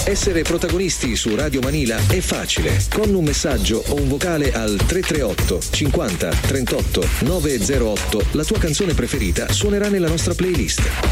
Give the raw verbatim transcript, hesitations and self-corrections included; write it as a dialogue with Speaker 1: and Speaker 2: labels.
Speaker 1: Essere protagonisti su Radio Manila è facile. Con un messaggio o un vocale al tre tre otto cinquanta trentotto nove zero otto la tua canzone preferita suonerà nella nostra playlist.